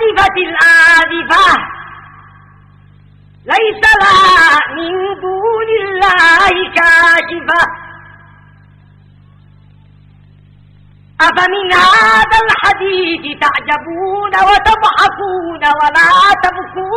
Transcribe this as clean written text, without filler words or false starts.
أزفت الآزفة ليس لها من دون الله كاشفة أفمن هذا الحديث تعجبون وتضحكون ولا تبكون